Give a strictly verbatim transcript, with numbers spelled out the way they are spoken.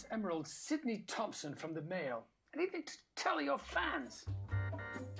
Emerald Sydney Thompson from the Mail. Anything to tell your fans?